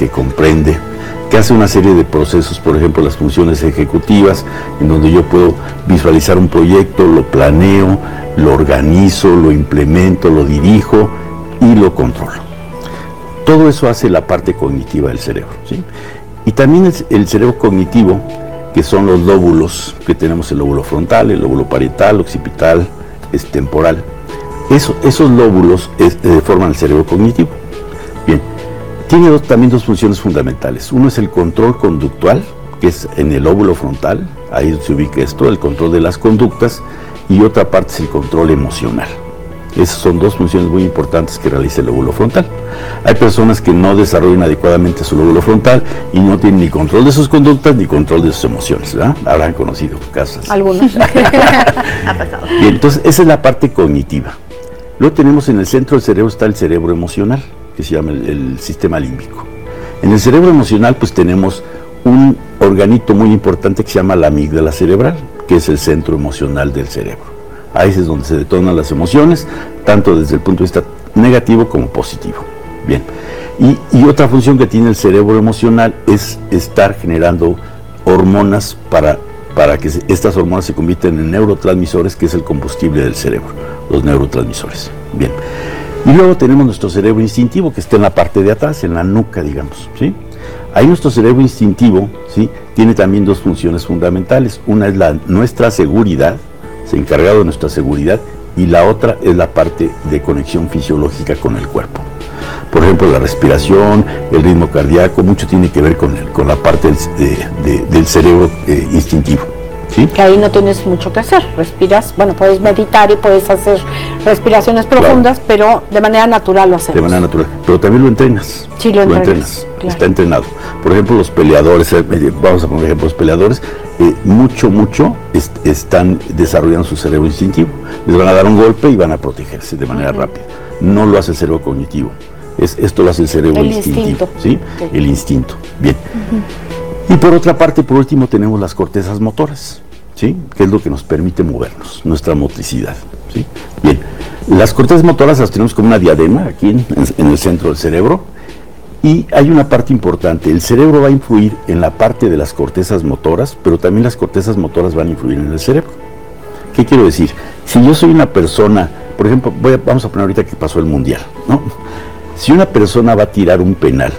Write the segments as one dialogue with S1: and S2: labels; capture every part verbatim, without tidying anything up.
S1: que comprende, que hace una serie de procesos, por ejemplo, las funciones ejecutivas, en donde yo puedo visualizar un proyecto, lo planeo, lo organizo, lo implemento, lo dirijo y lo controlo. Todo eso hace la parte cognitiva del cerebro, ¿sí? Y también el, el cerebro cognitivo, que son los lóbulos, que tenemos el lóbulo frontal, el lóbulo parietal, occipital, es temporal. Eso, esos lóbulos es, eh, forman el cerebro cognitivo. Bien, tiene dos, también dos funciones fundamentales. Uno es el control conductual, que es en el lóbulo frontal, ahí se ubica esto, el control de las conductas, y otra parte es el control emocional. Esas son dos funciones muy importantes que realiza el lóbulo frontal. Hay personas que no desarrollan adecuadamente su lóbulo frontal y no tienen ni control de sus conductas ni control de sus emociones, ¿verdad? Habrán conocido casos.
S2: Algunos. Ha pasado.
S1: Y entonces, esa es la parte cognitiva. Luego tenemos en el centro del cerebro está el cerebro emocional, que se llama el, el sistema límbico. En el cerebro emocional, pues tenemos un organito muy importante que se llama la amígdala cerebral, que es el centro emocional del cerebro. Ahí es donde se detonan las emociones, tanto desde el punto de vista negativo como positivo. Bien. Y, y otra función que tiene el cerebro emocional es estar generando hormonas para, para que se, estas hormonas se convierten en neurotransmisores, que es el combustible del cerebro, los neurotransmisores. Bien. Y luego tenemos nuestro cerebro instintivo, que está en la parte de atrás, en la nuca, digamos, ¿sí? Ahí nuestro cerebro instintivo, ¿sí?, tiene también dos funciones fundamentales. Una es la, nuestra seguridad, se encarga de nuestra seguridad, y la otra es la parte de conexión fisiológica con el cuerpo. Por ejemplo, la respiración, el ritmo cardíaco, mucho tiene que ver con, el, con la parte del, de, de, del cerebro eh, instintivo, ¿sí?
S2: Que ahí no tienes mucho que hacer, respiras, bueno, puedes meditar y puedes hacer respiraciones profundas, claro, pero de manera natural lo hacemos.
S1: De manera natural, pero también lo entrenas.
S2: Sí, lo,
S1: lo
S2: entrenas,
S1: entrenas,
S2: claro. Está
S1: entrenado. Por ejemplo, los peleadores, eh, vamos a poner ejemplo, los peleadores, eh, mucho, mucho est están desarrollando su cerebro instintivo. Les van a dar un golpe y van a protegerse de manera uh-huh. rápida. No lo hace el cerebro cognitivo. Es, esto lo hace el cerebro
S2: el
S1: instintivo,
S2: instinto.
S1: ¿sí? Okay. El instinto. Bien. Uh-huh. Y por otra parte, por último, tenemos las cortezas motoras, ¿sí?, que es lo que nos permite movernos, nuestra motricidad, ¿sí? Bien. Las cortezas motoras las tenemos como una diadema aquí en, en el centro del cerebro, y hay una parte importante. El cerebro va a influir en la parte de las cortezas motoras, pero también las cortezas motoras van a influir en el cerebro. ¿Qué quiero decir? Si yo soy una persona, por ejemplo, voy a, vamos a poner ahorita que pasó el Mundial, ¿no? Si una persona va a tirar un penal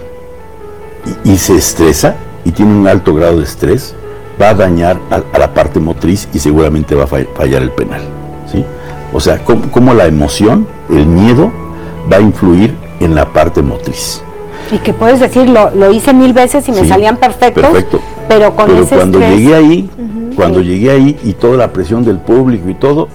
S1: y, y se estresa y tiene un alto grado de estrés, va a dañar a, a la parte motriz y seguramente va a fallar el penal, ¿sí? O sea, cómo, cómo la emoción, el miedo, va a influir en la parte motriz.
S2: Y que puedes decir, lo, lo hice mil veces y me sí, salían perfectos, perfecto. pero con
S1: pero
S2: ese
S1: cuando
S2: estrés...
S1: llegué ahí, uh-huh, cuando
S2: sí.
S1: llegué ahí y toda la presión del público y todo,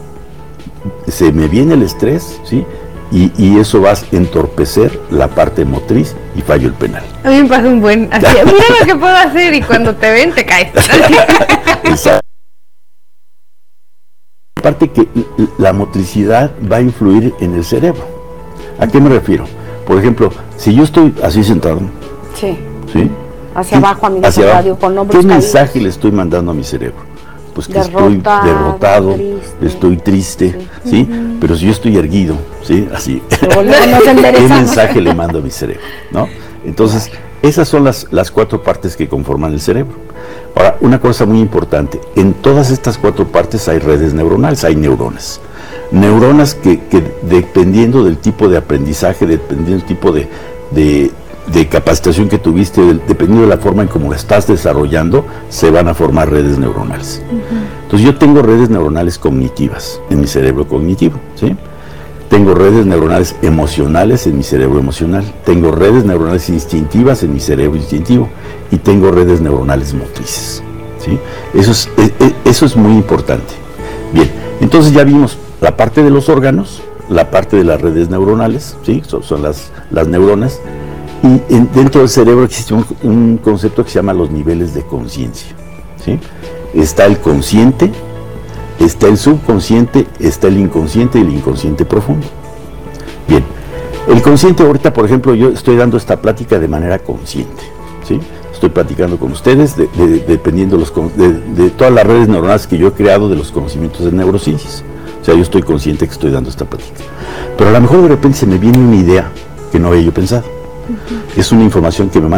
S1: se me viene el estrés, ¿sí? Y, y eso va a entorpecer la parte motriz y fallo el penal.
S3: A mí me pasa un buen... Así, mira lo que puedo hacer, y cuando te ven te caes.
S1: Exacto. Aparte que la motricidad va a influir en el cerebro. ¿A qué me refiero? Por ejemplo, si yo estoy así sentado,
S2: sí,
S1: ¿sí?,
S2: hacia ¿sí? abajo, amigo,
S1: hacia
S2: radio,
S1: abajo,
S2: con hombros
S1: ¿qué
S2: caídos?
S1: mensaje le estoy mandando a mi cerebro? Pues que
S2: derrotado,
S1: estoy derrotado,
S2: triste.
S1: estoy triste, ¿sí? ¿sí? Uh-huh. Pero si yo estoy erguido, ¿sí?, así, ¿qué mensaje le mando a mi cerebro? ¿No? Entonces, esas son las, las cuatro partes que conforman el cerebro. Ahora, una cosa muy importante, en todas estas cuatro partes hay redes neuronales, hay neuronas. Neuronas que, que dependiendo del tipo de aprendizaje, dependiendo del tipo de, de, de capacitación que tuviste, de, dependiendo de la forma en cómo la estás desarrollando, se van a formar redes neuronales. Uh-huh. Entonces yo tengo redes neuronales cognitivas en mi cerebro cognitivo, ¿sí? Tengo redes neuronales emocionales en mi cerebro emocional, tengo redes neuronales instintivas en mi cerebro instintivo, y tengo redes neuronales motrices, ¿sí? Eso es, eso es muy importante. Bien, entonces ya vimos la parte de los órganos, la parte de las redes neuronales, ¿sí?, son, son las, las neuronas, y en, dentro del cerebro existe un, un concepto que se llama los niveles de conciencia, ¿sí? Está el consciente, está el subconsciente, está el inconsciente y el inconsciente profundo. Bien, el consciente ahorita, por ejemplo, yo estoy dando esta plática de manera consciente, ¿sí? Estoy platicando con ustedes de, de, de, dependiendo los, de, de todas las redes neuronales que yo he creado de los conocimientos de neurociencias. O sea, yo estoy consciente que estoy dando esta plática. Pero a lo mejor de repente se me viene una idea que no había yo pensado. Uh-huh. Es una información que me